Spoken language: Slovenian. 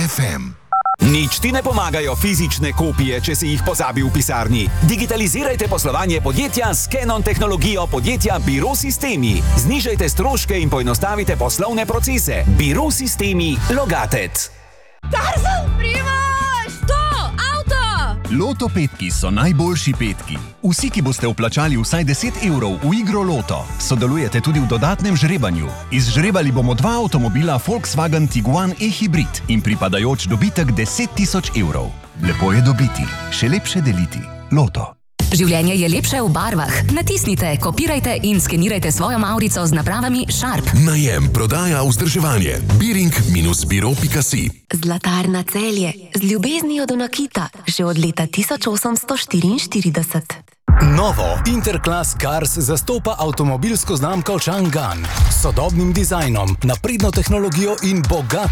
FM. Nič ti ne pomagajo fizične kopije, če si jih pozabil v pisarni. Digitalizirajte poslovanje podjetja s Canon tehnologijo podjetja Biro Sistemi. Znižajte stroške in poenostavite poslovne procese. Biro Sistemi Logatec. Tarzan, Primož! To, avto! Loto petki so najboljši petki. Vsi, ki boste vplačali vsaj 10 evrov v igro Loto, sodelujete tudi v dodatnem žrebanju. Izžrebali bomo 2 avtomobila Volkswagen Tiguan e-hybrid in pripadajoč dobitek 10 000 evrov. Lepo je dobiti, še lepše deliti. Loto. Življenje je lepše v barvah. Natisnite, kopirajte in skenirajte svojo mavrico z napravami Sharp. Najem, prodaja, vzdrževanje. Biring-biro.si. Zlatarna Celje. Z ljubeznijo do nakita. Že od leta 1844. Novo Interclass Cars zastopa avtomobilsko znamko Chang'an s sodobnim dizajnom, napredno tehnologijo in bogato